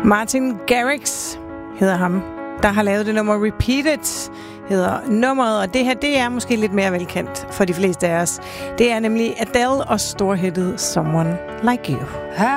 Martin Garrix hedder ham, der har lavet det nummer. Repeated hedder nummeret, og det her, det er måske lidt mere velkendt for de fleste af os. Det er nemlig Adele og storhittet Someone Like You.